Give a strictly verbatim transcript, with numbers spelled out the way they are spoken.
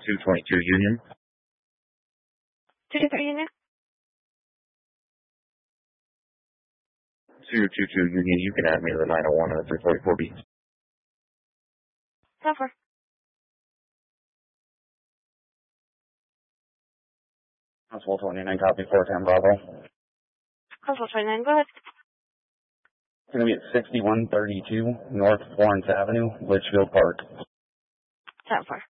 two twenty-two Union. two twenty-two Union? two twenty-two Union, you can add me to the nine oh one and the three forty-four B. Cover. Constable twenty-nine, copy four ten Bravo. Constable twenty-nine, go ahead. It's going to be at sixty-one thirty-two North Florence Avenue, Litchfield Park. ten four.